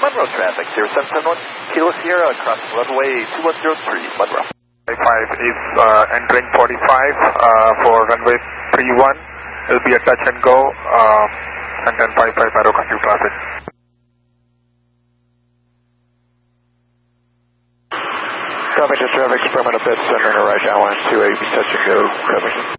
Monroe traffic, 0771 Kilo Sierra, crossing runway 2103, Monroe. 5 is entering 45 for runway 31. It'll be a touch and go, and then 55 aero curfew traffic. Traffic to traffic, experiment a bit, centering a right downwind to a touch and go traffic.